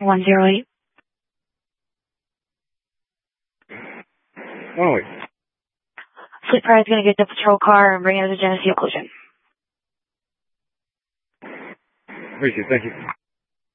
108. 108. Fleet Pride is going to get the patrol car and bring it to the Genesee Occlusion. Appreciate it. Thank you.